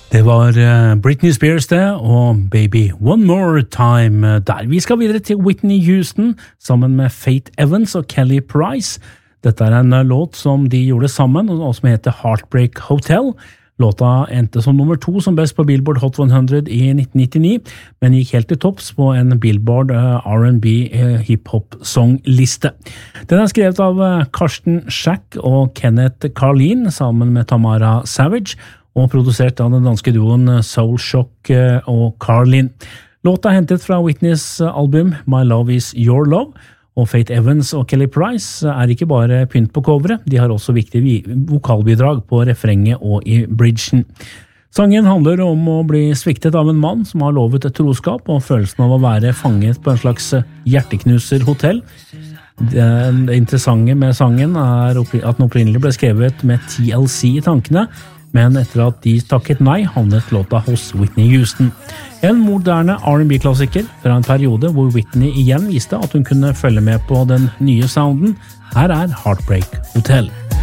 Det var Britney Spears det, og Baby One More Time der. Vi skal videre til Whitney Houston, sammen med Faith Evans og Kelly Price. Dette en låt som de gjorde sammen, og som heter Heartbreak Hotel. Låta endte som nummer 2 som best på Billboard Hot 100 i 1999, men gikk helt til topps på en Billboard R&B hip-hop-songliste. Den skrevet av Karsten Schack og Kenneth Carlin, sammen med Tamara Savage, og produsert av den danske duoen Soul Shock og Carlin. Låta hentet fra Whitneys album My Love Is Your Love, og Faith Evans og Kelly Price ikke bare pynt på coveret, de har også viktige vokalbidrag på refrenget og i bridgen. Sangen handler om å bli sviktet av en mann som har lovet et troskap, og følelsen av å være fanget på en slags hjerteknuser-hotell. Det interessante med sangen at den opprinnelig ble skrevet med TLC i tankene, men etter at de takket nei, havnet låta hos Whitney Houston. En moderne R&B-klassiker fra en periode hvor Whitney igjen viste at hun kunne følge med på den nye sounden. Her Heartbreak Hotel.